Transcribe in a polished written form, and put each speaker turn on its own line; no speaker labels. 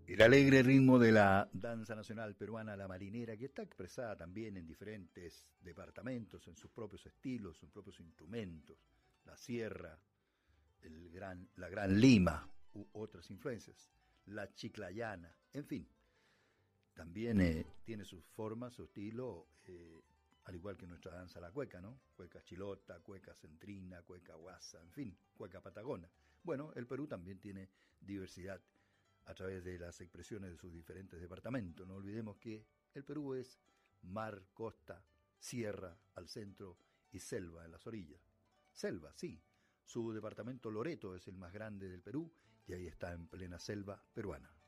El alegre ritmo de la danza nacional peruana, la marinera, que está expresada también en diferentes departamentos, en sus propios estilos, sus propios instrumentos, la sierra, la gran lima u otras influencias, la chiclayana, en fin, también tiene sus formas, su estilo, al igual que nuestra danza la cueca, ¿no? Cueca chilota, cueca centrina, cueca guasa, en fin, cueca patagona. Bueno, el Perú también tiene diversidad a través de las expresiones de sus diferentes departamentos. No olvidemos que el Perú es mar, costa, sierra al centro y selva en las orillas. Selva, sí. Su departamento Loreto es el más grande del Perú y ahí está en plena selva peruana.